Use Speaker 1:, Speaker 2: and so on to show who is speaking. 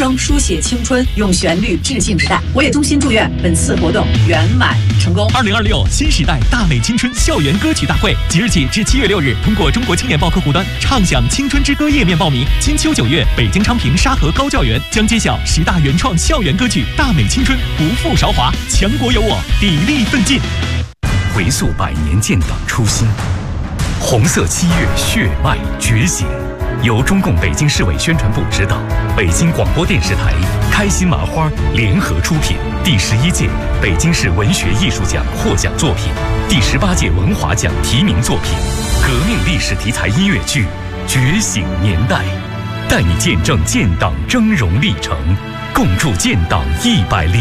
Speaker 1: 声书写青春，用旋律致敬时代。我也衷心祝愿本次活动圆满成功。
Speaker 2: 2026新时代大美青春校园歌曲大会，即日起至7月6日，通过中国青年报客户端畅享青春之歌页面报名。金秋9月，北京昌平沙河高教园将揭晓10大原创校园歌曲，大美青春，不负韶华，强国有我，砥砺奋进。
Speaker 3: 回溯100年建党初心，红色7月血脉觉醒。由中共北京市委宣传部指导，北京广播电视台、开心麻花联合出品。第11届北京市文学艺术奖获奖作品，第18届文华奖提名作品，革命历史题材音乐剧《觉醒年代》，带你见证建党峥嵘历程，共筑建党100